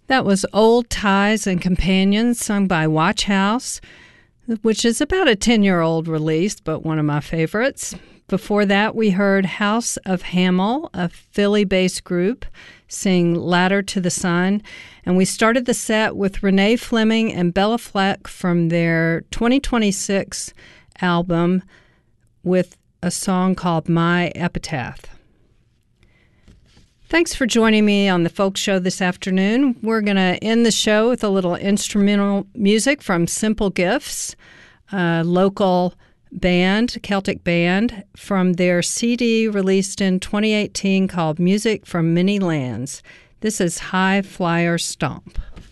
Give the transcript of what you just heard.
That was Old Ties and Companions, sung by Watch House, which is about a 10-year-old release, but one of my favorites. Before that, we heard House of Hamel, a Philly-based group, sing Ladder to the Sun. And we started the set with Renee Fleming and Bella Fleck from their 2026 album with a song called My Epitaph. Thanks for joining me on the Folk Show this afternoon. We're going to end the show with a little instrumental music from Simple Gifts, a local band, Celtic band, from their CD released in 2018 called Music from Many Lands. This is High Flyer Stomp.